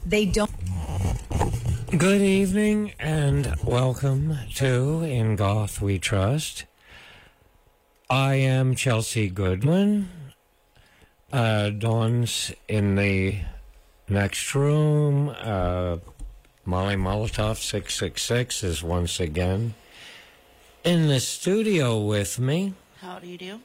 They don't. Good evening and welcome to In Goth We Trust. I am Chelsea Goodwin. Dawn's in the next room. Molly Molotov 666 is once again in the studio with me. How do you do?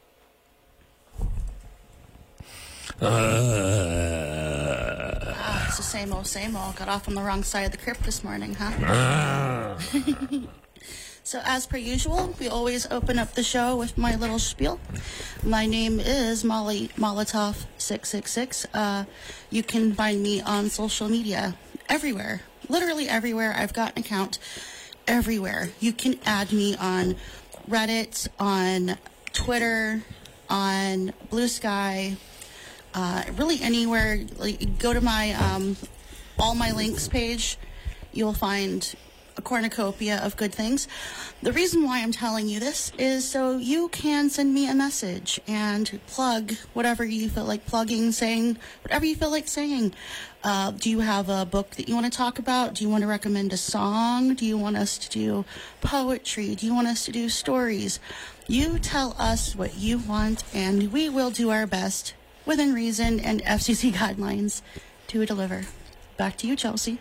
It's the same old, same old. Got off on the wrong side of the crypt this morning, huh? So as per usual, we always open up the show with my little spiel. My name is Molly Molotov 666. You can find me on social media everywhere, literally everywhere. I've got an account everywhere. You can add me on Reddit, on Twitter, on Blue Sky, really anywhere. Like, go to my all my links page. You'll find a cornucopia of good things. The reason why I'm telling you this is so you can send me a message and plug whatever you feel like plugging, saying whatever you feel like saying. Do you have a book that you want to talk about? Do you want to recommend a song? Do you want us to do poetry? Do you want us to do stories? You tell us what you want, and we will do our best within reason and FCC guidelines to deliver. Back to you, Chelsea.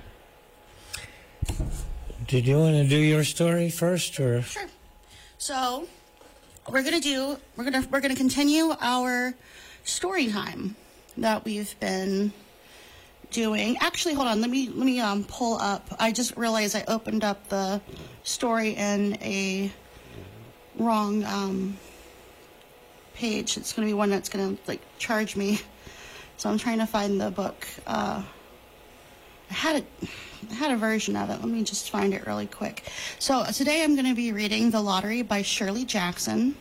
Did you want to do your story first, or? Sure. So, we're gonna continue our story time that we've been doing. Actually, hold on. Let me pull up. I just realized I opened up the story in a wrong page. It's gonna be one that's gonna charge me. So I'm trying to find the book. I had a version of it. Let me just find it really quick. So today I'm going to be reading The Lottery by Shirley Jackson.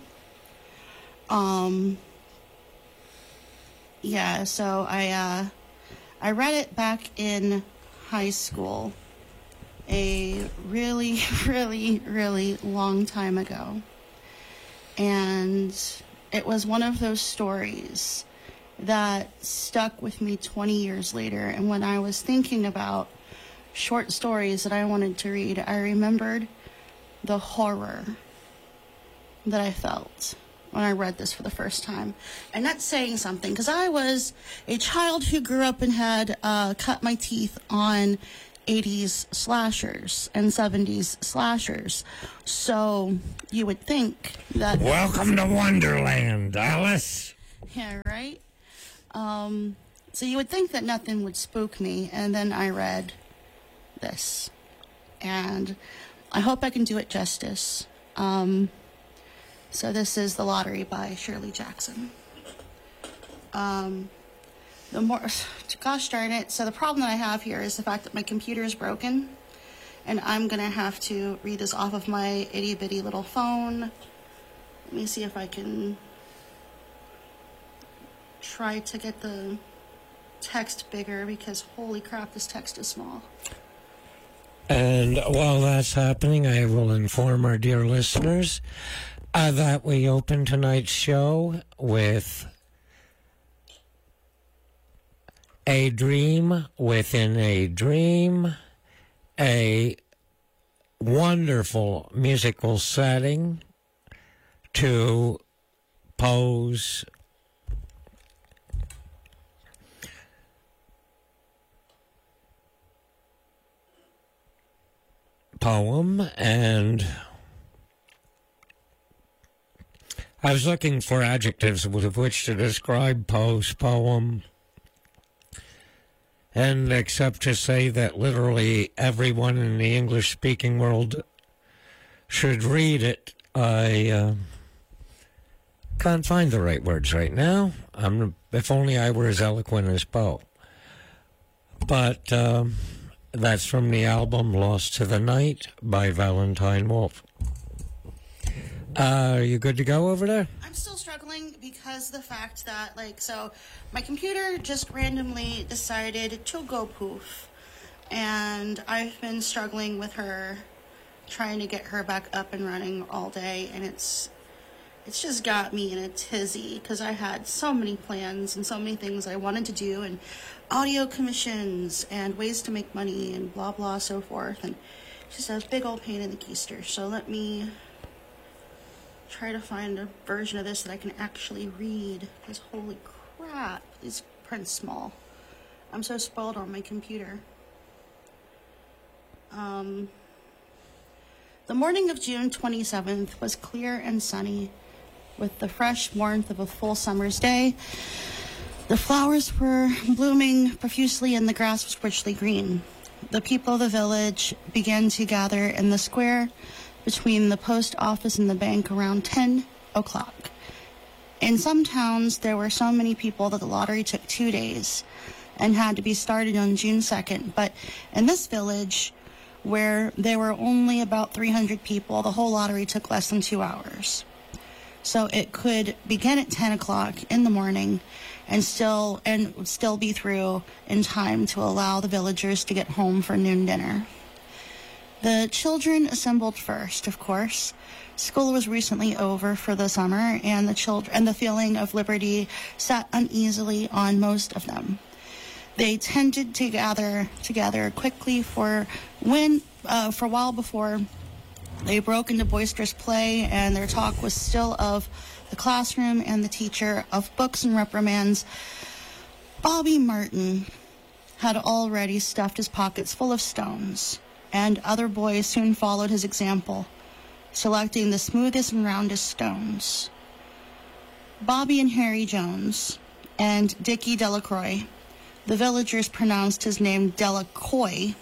Yeah, so I read it back in high school a really, really, really long time ago. And it was one of those stories that stuck with me 20 years later. And when I was thinking about short stories that I wanted to read, I remembered the horror that I felt when I read this for the first time. And that's saying something, because I was a child who grew up and had cut my teeth on 80s slashers and 70s slashers. So you would think that... Welcome to Wonderland, Alice. Yeah, right? So you would think that nothing would spook me, and then I read this, and I hope I can do it justice. So this is The Lottery by Shirley Jackson. Gosh darn it. So the problem that I have here is the fact that my computer is broken, and I'm gonna have to read this off of my itty bitty little phone. Let me see if I can try to get the text bigger, because holy crap, this text is small. And while that's happening, I will inform our dear listeners that we open tonight's show with A Dream Within a Dream, a wonderful musical setting to Poe's poem. And I was looking for adjectives with which to describe Poe's poem, and except to say that literally everyone in the English-speaking world should read it, I can't find the right words right now. If only I were as eloquent as Poe. But that's from the album Lost to the Night by Valentine Wolf. Are you good to go over there? I'm still struggling because the fact that, so my computer just randomly decided to go poof. And I've been struggling with her, trying to get her back up and running all day. And it's it's just got me in a tizzy because I had so many plans and so many things I wanted to do, and audio commissions and ways to make money and blah blah so forth, and just a big old pain in the keister. So let me try to find a version of this that I can actually read, because holy crap, this print's small. I'm so spoiled on my computer. The morning of June 27th was clear and sunny, with the fresh warmth of a full summer's day. The flowers were blooming profusely and the grass was richly green. The people of the village began to gather in the square between the post office and the bank around 10 o'clock. In some towns, there were so many people that the lottery took 2 days and had to be started on June 2nd. But in this village, where there were only about 300 people, the whole lottery took less than 2 hours. So it could begin at 10 o'clock in the morning and still be through in time to allow the villagers to get home for noon dinner. The children assembled first, of course. School was recently over for the summer, and the feeling of liberty sat uneasily on most of them. They tended to gather together quickly for a while before they broke into boisterous play, and their talk was still of the classroom and the teacher, of books and reprimands. Bobby Martin had already stuffed his pockets full of stones, and other boys soon followed his example, selecting the smoothest and roundest stones. Bobby and Harry Jones and Dickie Delacroix, the villagers pronounced his name Delacoy,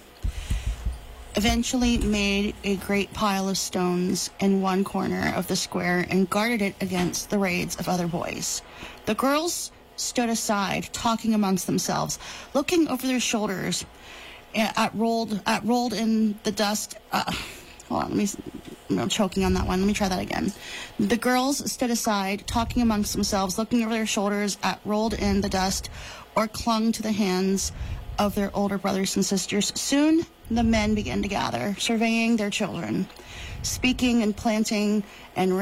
eventually made a great pile of stones in one corner of the square and guarded it against the raids of other boys. The girls stood aside, talking amongst themselves, looking over their shoulders at rolled in the dust. Hold on, I'm choking on that one. Let me try that again. The girls stood aside, talking amongst themselves, looking over their shoulders at rolled in the dust, or clung to the hands of their older brothers and sisters. Soon the men began to gather, surveying their children. Speaking of planting and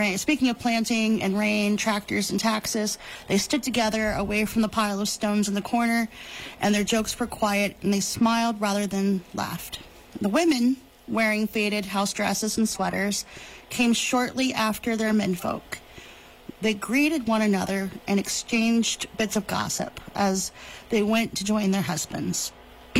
rain, tractors and taxes, they stood together away from the pile of stones in the corner, and their jokes were quiet, and they smiled rather than laughed. The women, wearing faded house dresses and sweaters, came shortly after their menfolk. They greeted one another and exchanged bits of gossip as they went to join their husbands.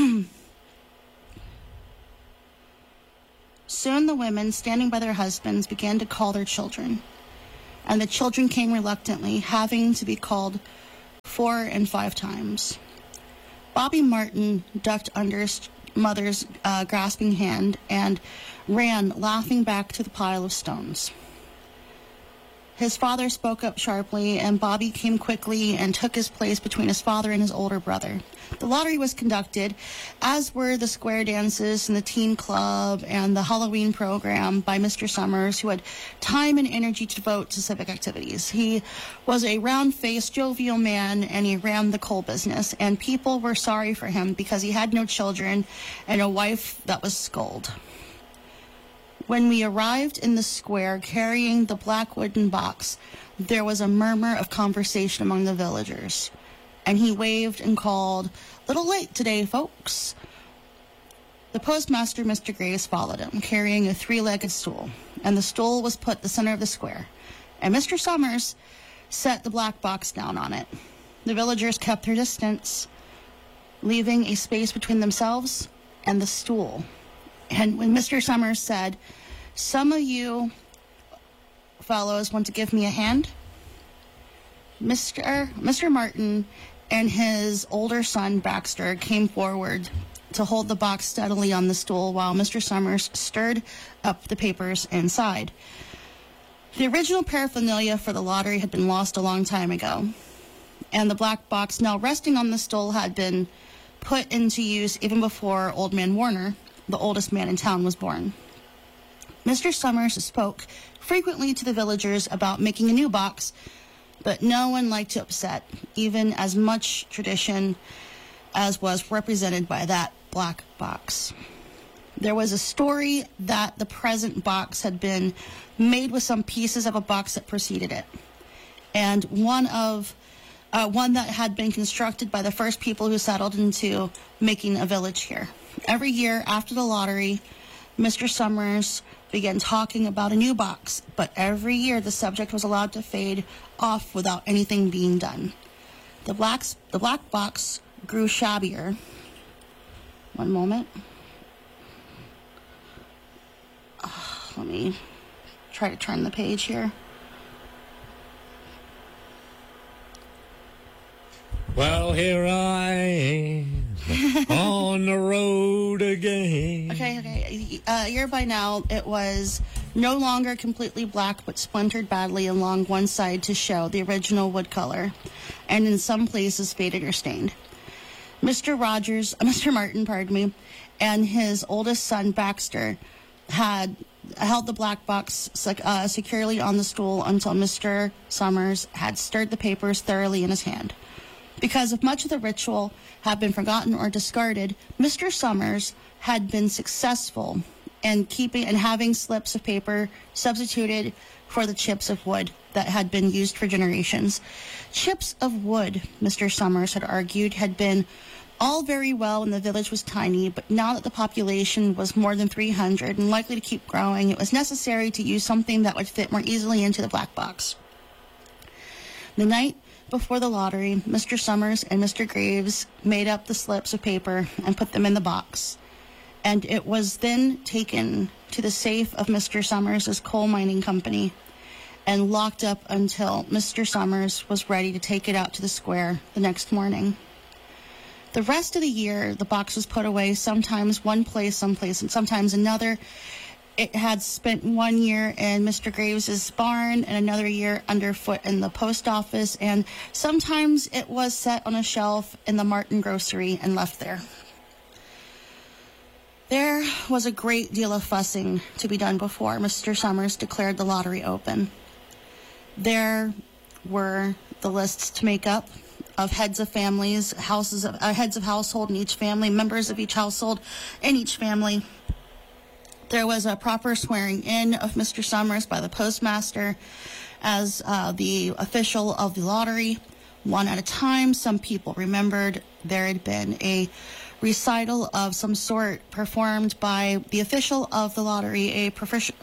Soon the women, standing by their husbands, began to call their children, and the children came reluctantly, having to be called 4 and 5 times. Bobby Martin ducked under his mother's grasping hand and ran, laughing back to the pile of stones. His father spoke up sharply, and Bobby came quickly and took his place between his father and his older brother. The lottery was conducted, as were the square dances and the teen club and the Halloween program, by Mr. Summers, who had time and energy to devote to civic activities. He was a round-faced, jovial man, and he ran the coal business, and people were sorry for him because he had no children and a wife that was scolded. When we arrived in the square carrying the black wooden box, there was a murmur of conversation among the villagers, and he waved and called, "Little late today, folks." The postmaster, Mr. Graves, followed him, carrying a 3-legged stool, and the stool was put in the center of the square, and Mr. Summers set the black box down on it. The villagers kept their distance, leaving a space between themselves and the stool. And when Mr. Summers said, "Some of you fellows want to give me a hand?" Mr. Martin and his older son, Baxter, came forward to hold the box steadily on the stool while Mr. Summers stirred up the papers inside. The original paraphernalia for the lottery had been lost a long time ago, and the black box now resting on the stool had been put into use even before Old Man Warner, the oldest man in town, was born. Mr. Summers spoke frequently to the villagers about making a new box, but no one liked to upset even as much tradition as was represented by that black box. There was a story that the present box had been made with some pieces of a box that preceded it. And one that had been constructed by the first people who settled into making a village here. Every year after the lottery, Mr. Summers began talking about a new box, but every year the subject was allowed to fade off without anything being done. The black box grew shabbier. One moment. Let me try to turn the page here. Well, here I am on the road again. Okay. A year by now, it was no longer completely black, but splintered badly along one side to show the original wood color, and in some places faded or stained. Mr. Martin, and his oldest son, Baxter, had held the black box securely on the stool until Mr. Summers had stirred the papers thoroughly in his hand. Because if much of the ritual had been forgotten or discarded, Mr. Summers had been successful in keeping and having slips of paper substituted for the chips of wood that had been used for generations. Chips of wood, Mr. Summers had argued, had been all very well when the village was tiny, but now that the population was more than 300 and likely to keep growing, it was necessary to use something that would fit more easily into the black box. The night before the lottery, Mr. Summers and Mr. Graves made up the slips of paper and put them in the box. And it was then taken to the safe of Mr. Summers' coal mining company and locked up until Mr. Summers was ready to take it out to the square the next morning. The rest of the year, the box was put away, sometimes one place, someplace, and sometimes another. It had spent 1 year in Mr. Graves' barn and another year underfoot in the post office, and sometimes it was set on a shelf in the Martin grocery and left there. There was a great deal of fussing to be done before Mr. Summers declared the lottery open. There were the lists to make up of heads of families, heads of household in each family, members of each household in each family. There was a proper swearing in of Mr. Summers by the postmaster as the official of the lottery, one at a time. Some people remembered there had been a recital of some sort performed by the official of the lottery,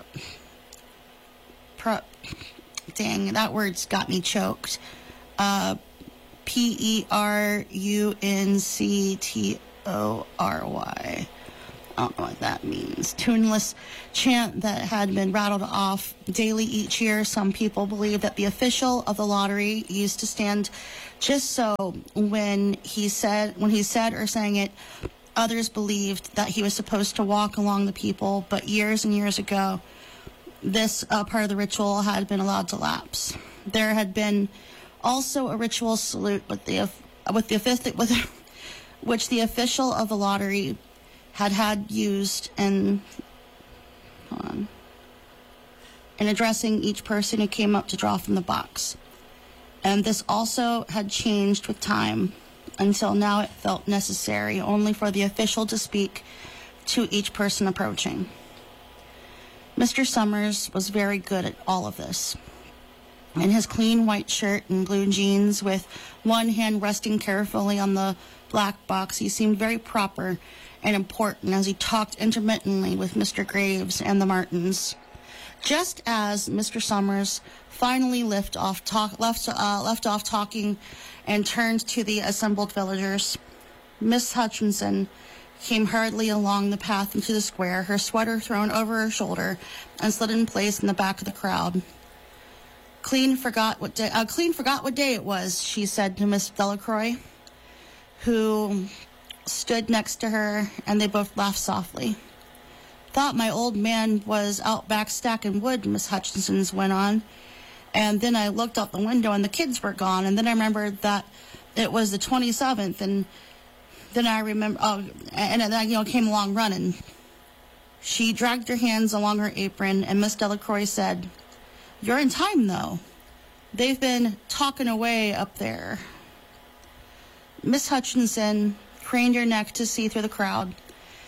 dang, that word's got me choked. Perunctory. I don't know what that means. Tuneless chant that had been rattled off daily each year. Some people believe that the official of the lottery used to stand just so when he said or sang it. Others believed that he was supposed to walk along the people, but years and years ago, this part of the ritual had been allowed to lapse. There had been also a ritual salute which the official of the lottery had used in addressing each person who came up to draw from the box. And this also had changed with time until now it felt necessary only for the official to speak to each person approaching. Mr. Summers was very good at all of this. In his clean white shirt and blue jeans, with one hand resting carefully on the black box, he seemed very proper and important as he talked intermittently with Mr. Graves and the Martins. Just as Mr. Summers finally left off talking and turned to the assembled villagers, Miss Hutchinson came hurriedly along the path into the square, her sweater thrown over her shoulder and slid in place in the back of the crowd. Clean forgot what day it was, she said to Miss Delacroix, who stood next to her, and they both laughed softly. Thought my old man was out back stacking wood, Miss Hutchinson went on. And then I looked out the window and the kids were gone, and then I remembered that it was the 27th, and then I remember, and then came along running. She dragged her hands along her apron, and Miss Delacroix said, "You're in time, though. They've been talking away up there." Miss Hutchinson craned her neck to see through the crowd,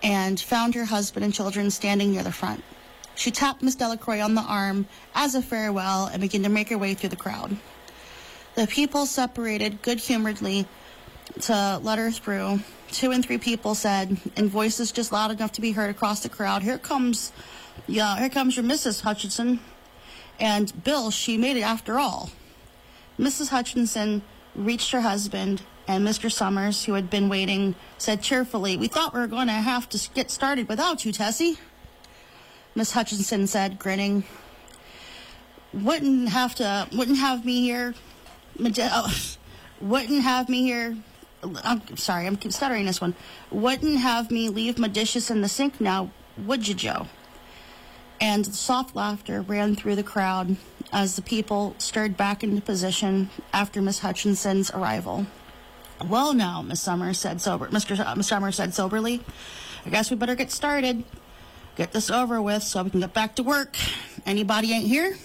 and found her husband and children standing near the front. She tapped Miss Delacroix on the arm as a farewell and began to make her way through the crowd. The people separated good-humoredly to let her through. 2 and 3 people said, in voices just loud enough to be heard across the crowd, here comes your Mrs. Hutchinson. And Bill, she made it after all. Mrs. Hutchinson reached her husband, and Mr. Summers, who had been waiting, said cheerfully, we thought we were going to have to get started without you, Tessie. Miss Hutchinson said, grinning, wouldn't have me here. Wouldn't have me here. I'm sorry, I'm stuttering this one. Wouldn't have me leave my dishes in the sink now, would you, Joe? And soft laughter ran through the crowd as the people stirred back into position after Miss Hutchinson's arrival. Well, now, Mr. Summers said soberly, I guess we better get started. Get this over with so we can get back to work. Anybody ain't here?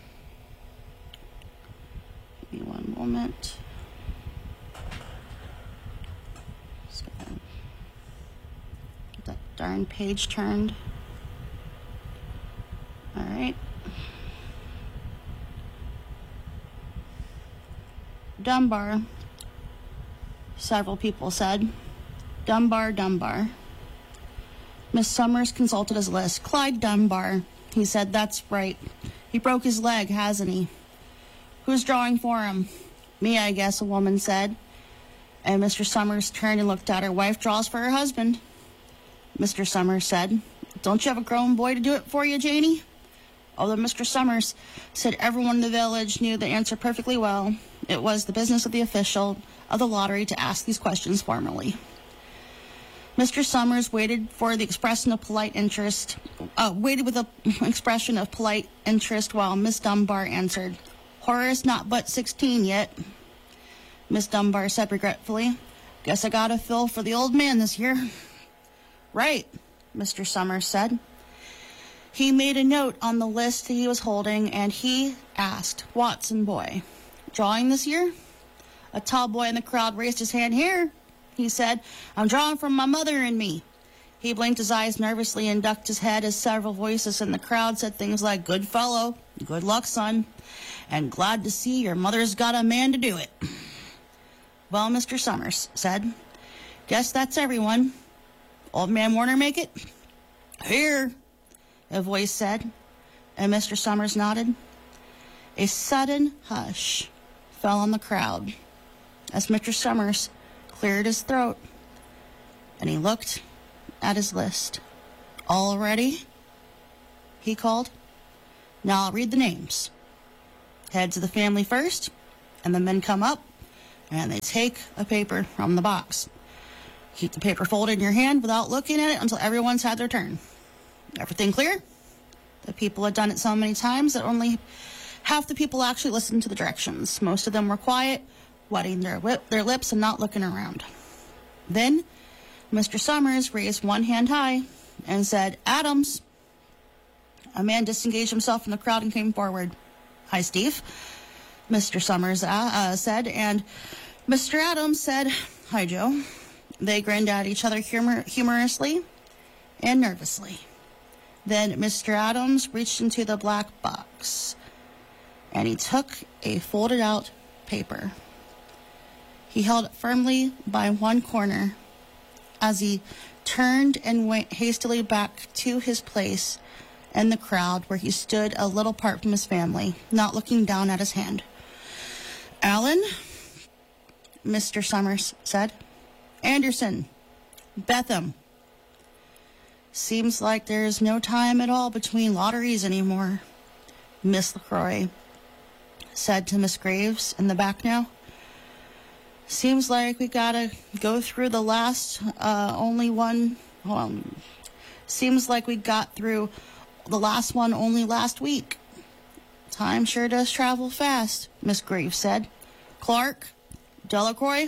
Give me one moment. Get that darn page turned. All right. Dunbar. Several people said. Dunbar. Miss Summers consulted his list. Clyde Dunbar. He said, that's right. He broke his leg, hasn't he? Who's drawing for him? Me, I guess, a woman said. And Mr. Summers turned and looked at her. Wife draws for her husband. Mr. Summers said, don't you have a grown boy to do it for you, Janie? Although Mr. Summers said everyone in the village knew the answer perfectly well, it was the business of the official of the lottery to ask these questions formally. Mr. Summers waited with the expression of polite interest while Miss Dunbar answered, Horace not but 16 yet. Miss Dunbar said regretfully, guess I got a fill for the old man this year. Right, Mr. Summers said. He made a note on the list he was holding, and he asked, Watson boy, drawing this year? A tall boy in the crowd raised his hand. Here, he said, I'm drawing from my mother and me. He blinked his eyes nervously and ducked his head as several voices in the crowd said things like, good fellow, good luck, son, and glad to see your mother's got a man to do it. Well, Mr. Summers said, guess that's everyone. Old man Warner make it? Here, a voice said, and Mr. Summers nodded. A sudden hush fell on the crowd as Mr. Summers cleared his throat, and he looked at his list. All ready? He called. Now I'll read the names. Heads of the family first, and the men come up, and they take a paper from the box. Keep the paper folded in your hand without looking at it until everyone's had their turn. Everything clear? The people had done it so many times that only half the people actually listened to the directions. Most of them were quiet, wetting their lips and not looking around. Then Mr. Summers raised one hand high and said, Adams. A man disengaged himself from the crowd and came forward. Hi, Steve, Mr. Summers said, and Mr. Adams said, hi, Joe. They grinned at each other humorously and nervously. Then Mr. Adams reached into the black box, and he took a folded-out paper. He held it firmly by one corner as he turned and went hastily back to his place in the crowd where he stood a little apart from his family, not looking down at his hand. Allen, Mr. Summers said. Anderson, Betham. Seems like there's no time at all between lotteries anymore, Miss LaCroix said to Miss Graves in the back now. Seems like we gotta go through the last seems like we got through the last one only last week. Time sure does travel fast, Miss Graves said. Clark, Delacroix.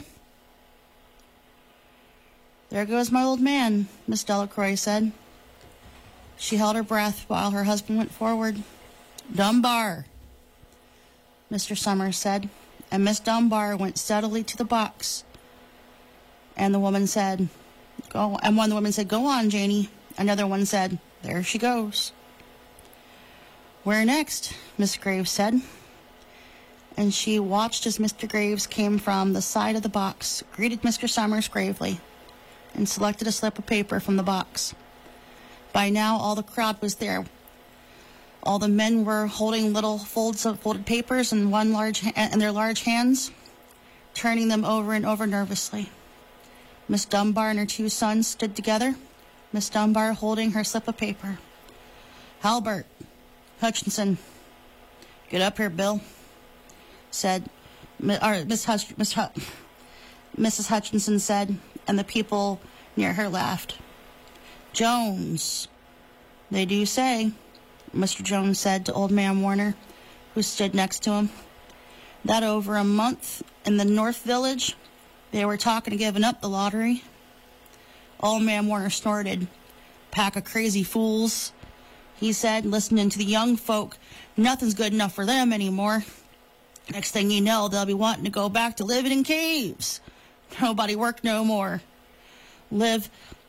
There goes my old man, Miss Delacroix said. She held her breath while her husband went forward. Dunbar, Mr. Summers said, and Miss Dunbar went steadily to the box. And the woman said, Go. And one of the women said, "Go on, Janie." Another one said, "There she goes." "Where next?" Miss Graves said. And she watched as Mr. Graves came from the side of the box, greeted Mr. Summers gravely, and selected a slip of paper from the box. By now, all the crowd was there. All the men were holding little folds of folded papers in their large hands, turning them over and over nervously. Miss Dunbar and her two sons stood together, Miss Dunbar holding her slip of paper. "Halbert, Hutchinson, get up here, Bill," said Mrs. Hutchinson said, and the people near her laughed. "Jones, they do say," Mr. Jones said to Old Man Warner, who stood next to him, "that over a month in the North Village, they were talking of giving up the lottery." Old Man Warner snorted. "Pack of crazy fools," he said, "listening to the young folk. Nothing's good enough for them anymore. Next thing you know, they'll be wanting to go back to living in caves. Nobody work no more. Live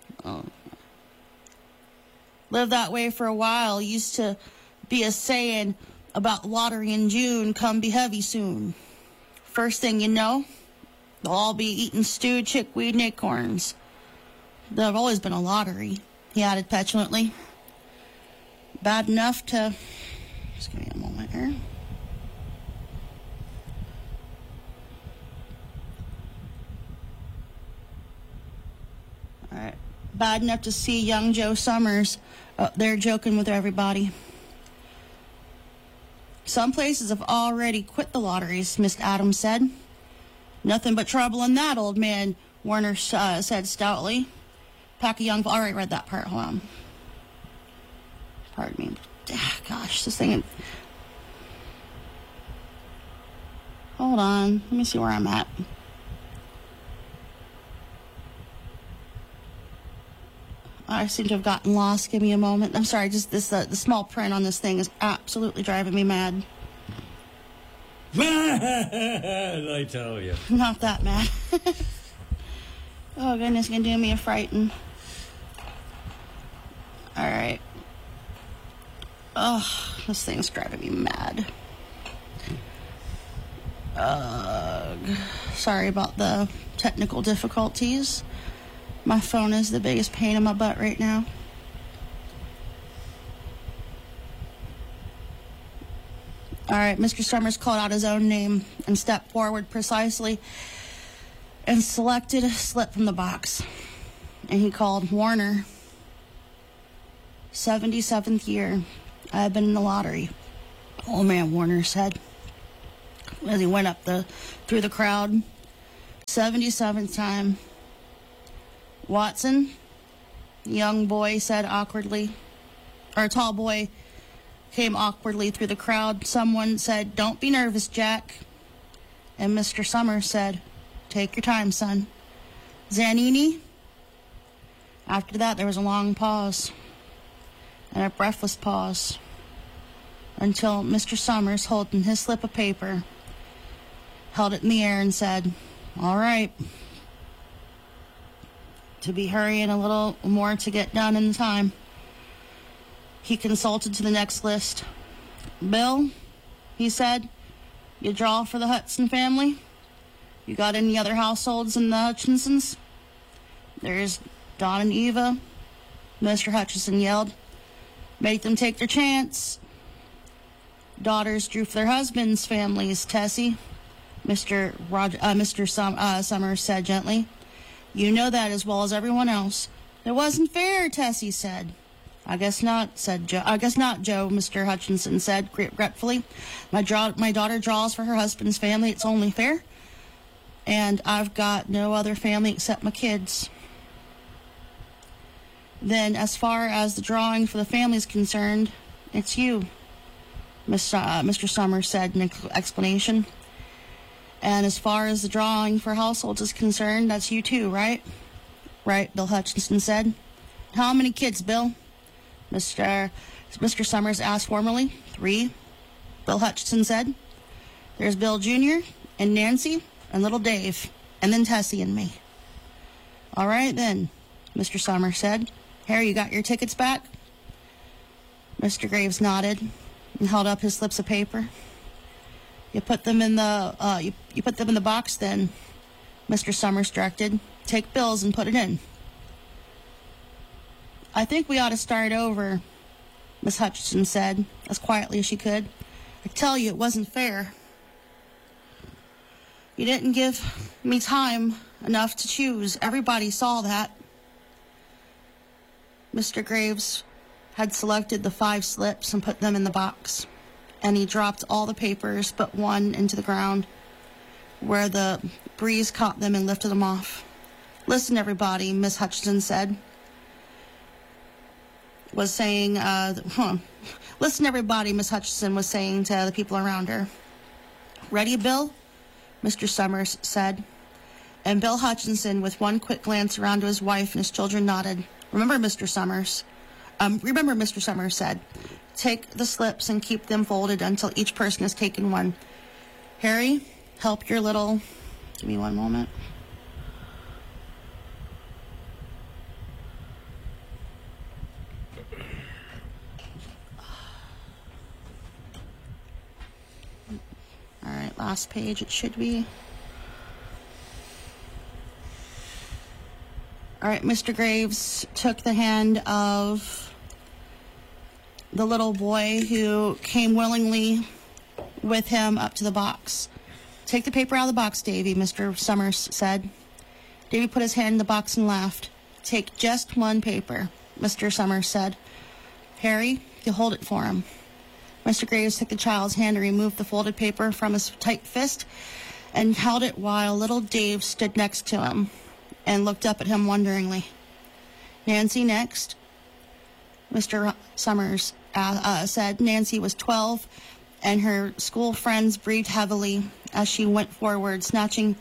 that way for a while. Used to be a saying about lottery in June, come be heavy soon. First thing you know, they'll all be eating stewed chickweed and acorns. There've always been a lottery," he added petulantly. "Bad enough to..." Just give me a moment here. All right. "Bad enough to see young Joe Summers up there joking with everybody. Some places have already quit the lotteries," Miss Adams said. "Nothing but trouble in that, Old Man," Warner said stoutly. "Pack of young..." All right, read that part. Hold on. Pardon me. Gosh, this thing... Hold on. Let me see where I'm at. I seem to have gotten lost. Give me a moment. I'm sorry, just this the small print on this thing is absolutely driving me mad. I tell you. Not that mad. Oh, goodness, gonna do me a frighten. All right. Oh, this thing's driving me mad. Sorry about the technical difficulties. My phone is the biggest pain in my butt right now. All right, Mr. Summers called out his own name and stepped forward precisely and selected a slip from the box. And he called Warner. 77th year I've been in the lottery, Old Man Warner said as he went up through the crowd. 77th time. "Watson," the young boy said awkwardly, or a tall boy came awkwardly through the crowd. Someone said, "Don't be nervous, Jack." And Mr. Summers said, "Take your time, son." "Zanini?" After that, there was a long pause and a breathless pause until Mr. Summers, holding his slip of paper, held it in the air and said, "All right. To be hurrying a little more to get done in time." He consulted to the next list. "Bill," he said, "you draw for the Hudson family? You got any other households in the Hutchinsons?" "There's Don and Eva," Mr. Hutchinson yelled. "Make them take their chance." "Daughters drew for their husbands' families, Tessie," Mr. Summers said gently. "You know that as well as everyone else." "It wasn't fair," Tessie said. "I guess not," said Joe. "I guess not, Joe," Mr. Hutchinson said regretfully. My daughter draws for her husband's family. It's only fair. And I've got no other family except my kids." "Then, as far as the drawing for the family is concerned, it's you," Mr. Summers said in explanation. "And as far as the drawing for households is concerned, that's you too, right?" "Right," Bill Hutchinson said. "How many kids, Bill?" Mr. Summers asked formally. "3," Bill Hutchinson said. "There's Bill Jr. and Nancy and little Dave, and then Tessie and me." "All right, then. Mr. Summers said. Harry, you got your tickets back? Mr. Graves nodded and held up his slips of paper. You put them in the you put them in the box then, Mr. Summers directed. Take Bill's and put it in. I think we ought to start over, Miss Hutchinson said, as quietly as she could. I tell you, it wasn't fair. You didn't give me time enough to choose. Everybody saw that. Mr. Graves had selected the 5 slips and put them in the box, and he dropped all the papers but one into the ground, where the breeze caught them and lifted them off. Listen, everybody, Miss Hutchinson said. Listen, everybody, Miss Hutchinson was saying to the people around her. Ready, Bill? Mr. Summers said. And Bill Hutchinson, with one quick glance around to his wife and his children, nodded. Remember, Mr. Summers said. Take the slips and keep them folded until each person has taken one. Harry, help your little... Give me one moment. All right, last page it should be. All right, Mr. Graves took the hand of the little boy who came willingly with him up to the box. Take the paper out of the box, Davy, Mr. Summers said. Davy put his hand in the box and laughed. Take just one paper, Mr. Summers said. Harry, you hold it for him. Mr. Graves took the child's hand and removed the folded paper from his tight fist and held it while little Dave stood next to him and looked up at him wonderingly. Nancy next, Mr. Summers said. Nancy was 12, and her school friends breathed heavily as she went forward, switching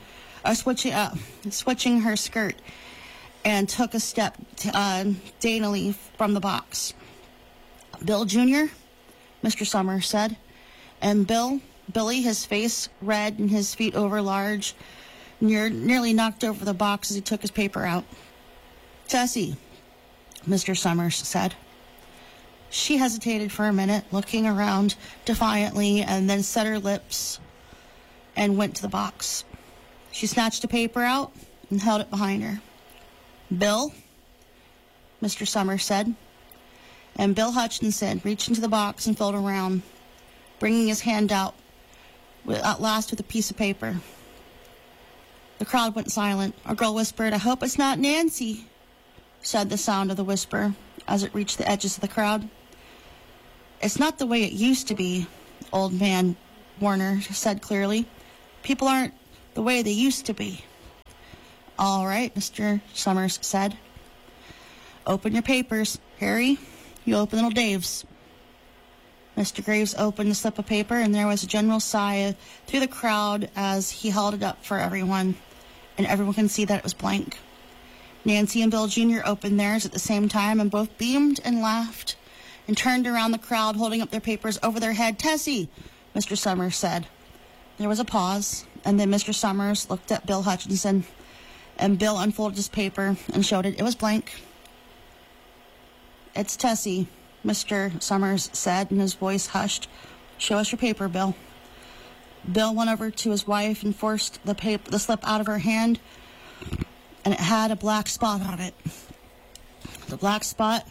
her skirt, and took a step daintily from the box. Bill Jr., Mr. Summers said. And Billy, his face red and his feet over large, nearly knocked over the box as he took his paper out. Tessie, Mr. Summers said. She hesitated for a minute, looking around defiantly, and then set her lips and went to the box. She snatched a paper out and held it behind her. Bill, Mr. Summers said. And Bill Hutchinson reached into the box and filled around, bringing his hand out, at last with a piece of paper. The crowd went silent. A girl whispered, I hope it's not Nancy, said the sound of the whisper as it reached the edges of the crowd. It's not the way it used to be, old man Warner said clearly. People aren't the way they used to be. All right, Mr. Summers said. Open your papers, Harry. You open little Dave's. Mr. Graves opened the slip of paper, and there was a general sigh through the crowd as he held it up for everyone, and everyone can see that it was blank. Nancy and Bill Jr. opened theirs at the same time, and both beamed and laughed and turned around the crowd, holding up their papers over their head. Tessie, Mr. Summers said. There was a pause, and then Mr. Summers looked at Bill Hutchinson, and Bill unfolded his paper and showed it. It was blank. It's Tessie, Mr. Summers said, and his voice hushed. Show us your paper, Bill. Bill went over to his wife and forced the slip out of her hand, and it had a black spot on it. The black spot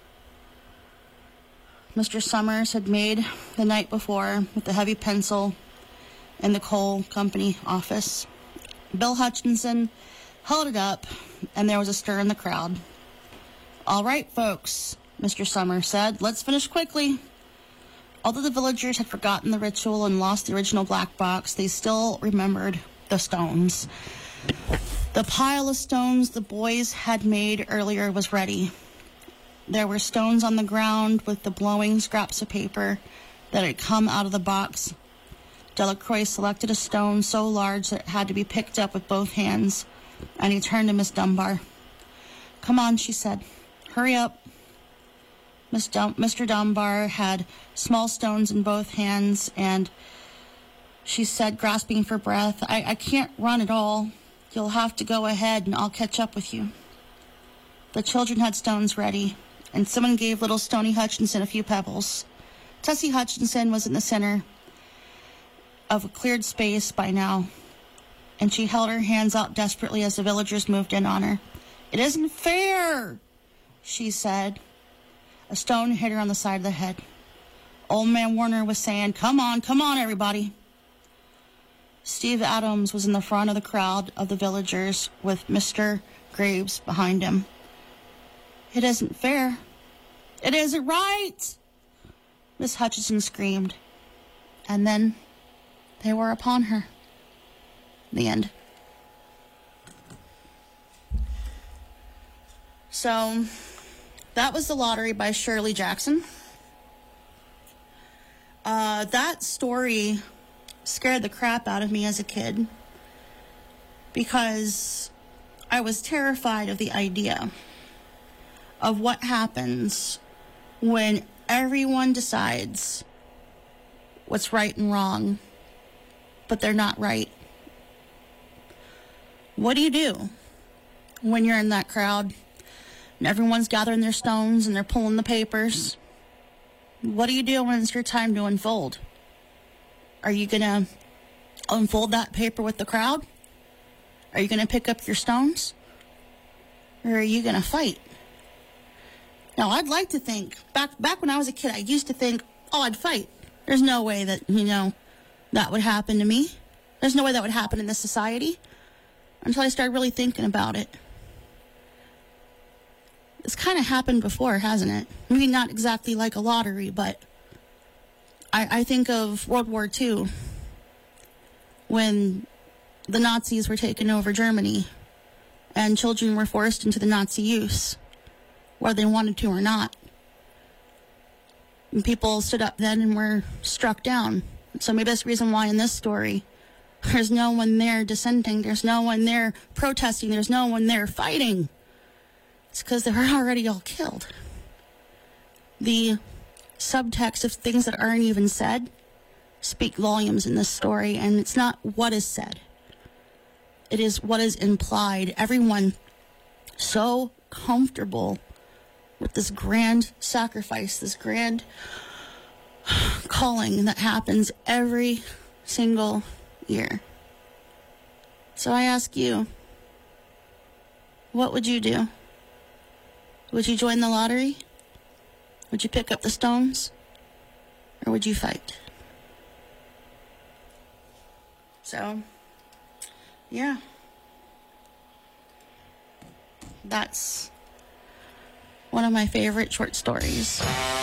Mr. Summers had made the night before with a heavy pencil in the coal company office. Bill Hutchinson held it up, and there was a stir in the crowd. All right, folks, Mr. Summers said, let's finish quickly. Although the villagers had forgotten the ritual and lost the original black box, they still remembered the stones. The pile of stones the boys had made earlier was ready. There were stones on the ground with the blowing scraps of paper that had come out of the box. Delacroix selected a stone so large that it had to be picked up with both hands, and he turned to Miss Dunbar. Come on, she said. Hurry up. Mr. Dunbar had small stones in both hands, and she said, grasping for breath, I can't run at all. You'll have to go ahead, and I'll catch up with you. The children had stones ready, and someone gave little Stony Hutchinson a few pebbles. Tessie Hutchinson was in the center of a cleared space by now, and she held her hands out desperately as the villagers moved in on her. "It isn't fair," she said. A stone hit her on the side of the head. Old Man Warner was saying, come on, everybody." Steve Adams was in the front of the crowd of the villagers with Mr. Graves behind him. "It isn't fair. It isn't right," Miss Hutchinson screamed. And then they were upon her. The end. So, that was The Lottery by Shirley Jackson. That story scared the crap out of me as a kid because I was terrified of the idea of what happens when everyone decides what's right and wrong, but they're not right. What do you do when you're in that crowd and everyone's gathering their stones and they're pulling the papers? What do you do when it's your time to unfold? Are you going to unfold that paper with the crowd? Are you going to pick up your stones? Or are you going to fight? Now, I'd like to think, back when I was a kid, I used to think, I'd fight. There's no way that, that would happen to me. There's no way that would happen in this society. Until I started really thinking about it. It's kind of happened before, hasn't it? Maybe not exactly like a lottery, but I think of World War II when the Nazis were taking over Germany and children were forced into the Nazi use, whether they wanted to or not. And people stood up then and were struck down. So maybe that's the reason why in this story, there's no one there dissenting, there's no one there protesting, there's no one there fighting. It's because they were already all killed. The subtext of things that aren't even said speak volumes in this story, and it's not what is said. It is what is implied. Everyone so comfortable with this grand sacrifice, this grand calling that happens every single year. So I ask you, what would you do? Would you join the lottery? Would you pick up the stones? Or would you fight? So, yeah. That's one of my favorite short stories.